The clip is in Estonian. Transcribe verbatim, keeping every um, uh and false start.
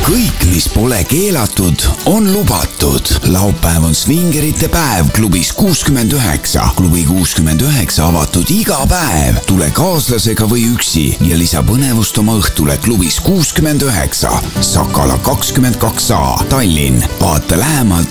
kõik, mis pole keelatud, on lubatud. Laupäev on svingerite päev klubis kuuskümmend üheksa. Klubi kuuskümmend üheksa avatud iga päev. Tule kaaslasega või üksi ja lisa põnevust oma õhtule klubis kuuskümmend üheksa. Sakala kakskümmend kaks A, Tallinn. Vaata lähemalt